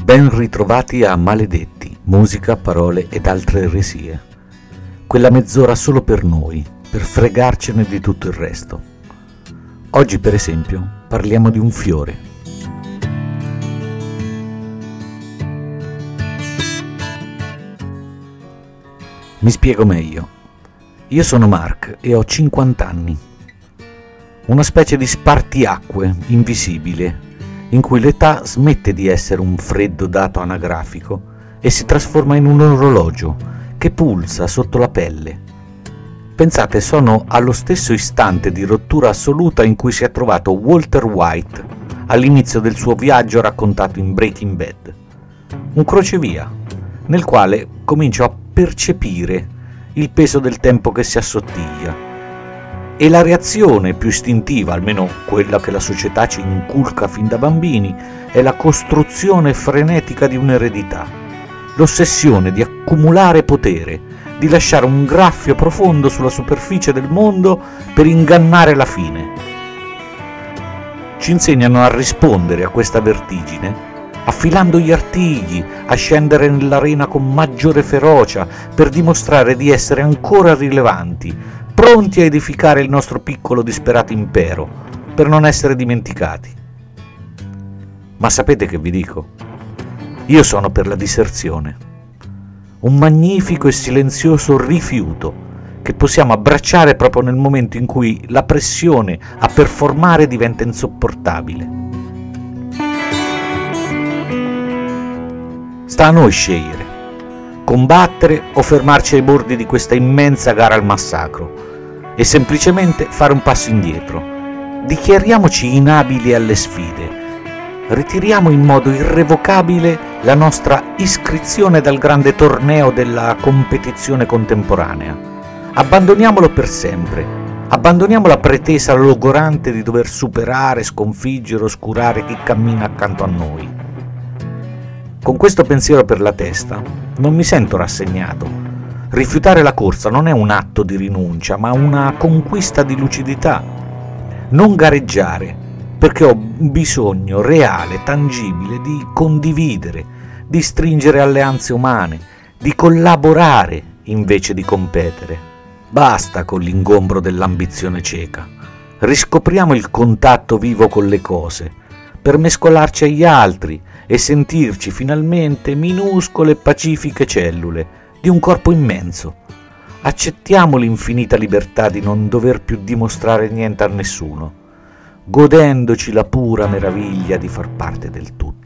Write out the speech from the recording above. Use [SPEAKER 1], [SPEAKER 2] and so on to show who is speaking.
[SPEAKER 1] Ben ritrovati a Maledetti, musica, parole ed altre eresie. Quella mezz'ora solo per noi, per fregarcene di tutto il resto. Oggi, per esempio, parliamo di un fiore. Mi spiego meglio. Io sono Mark e ho 50 anni. Una specie di spartiacque invisibile, in cui l'età smette di essere un freddo dato anagrafico e si trasforma in un orologio che pulsa sotto la pelle. Pensate, sono allo stesso istante di rottura assoluta in cui si è trovato Walter White all'inizio del suo viaggio raccontato in Breaking Bad. Un crocevia, nel quale comincio a percepire il peso del tempo che si assottiglia. E la reazione più istintiva, almeno quella che la società ci inculca fin da bambini, è la costruzione frenetica di un'eredità, l'ossessione di accumulare potere, di lasciare un graffio profondo sulla superficie del mondo per ingannare la fine. Ci insegnano a rispondere a questa vertigine affilando gli artigli, a scendere nell'arena con maggiore ferocia per dimostrare di essere ancora rilevanti, pronti a edificare il nostro piccolo disperato impero, per non essere dimenticati. Ma sapete che vi dico? Io sono per la diserzione. Un magnifico e silenzioso rifiuto che possiamo abbracciare proprio nel momento in cui la pressione a performare diventa insopportabile. Sta a noi scegliere. Combattere o fermarci ai bordi di questa immensa gara al massacro e semplicemente fare un passo indietro. Dichiariamoci inabili alle sfide. Ritiriamo in modo irrevocabile la nostra iscrizione dal grande torneo della competizione contemporanea. Abbandoniamolo per sempre. Abbandoniamo la pretesa logorante di dover superare, sconfiggere, oscurare chi cammina accanto a noi. Con questo pensiero per la testa non mi sento rassegnato. Rifiutare la corsa non è un atto di rinuncia, ma una conquista di lucidità. Non gareggiare, perché ho bisogno reale, tangibile, di condividere, di stringere alleanze umane, di collaborare invece di competere. Basta con l'ingombro dell'ambizione cieca. Riscopriamo il contatto vivo con le cose, per mescolarci agli altri e sentirci finalmente minuscole e pacifiche cellule di un corpo immenso. Accettiamo l'infinita libertà di non dover più dimostrare niente a nessuno, godendoci la pura meraviglia di far parte del tutto.